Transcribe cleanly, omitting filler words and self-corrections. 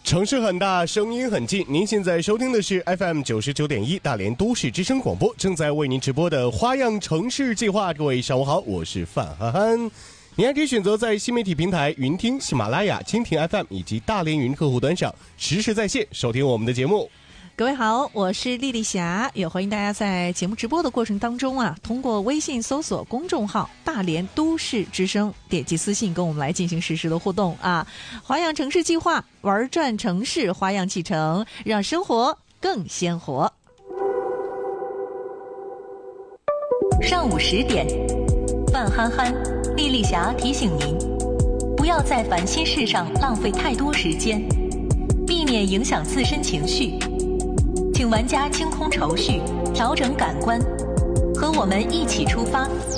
城市很大，声音很近。您现在收听的是 FM 99.1大连都市之声广播，正在为您直播的花样城市计划。各位上午好，我是范憨憨。您还可以选择在新媒体平台云听、喜马拉雅、蜻蜓 FM 以及大连云客户端上实时在线收听我们的节目。 各位好，我是丽丽霞，也欢迎大家在节目直播的过程当中通过微信搜索公众号大连都市之声，点击私信跟我们来进行实时的互动花样城市计划，玩转城市，花样启程，让生活更鲜活。 上午10点，范憨憨、丽丽霞提醒您，不要在烦心事上浪费太多时间，避免影响自身情绪。请玩家清空愁绪，调整感官，和我们一起出发，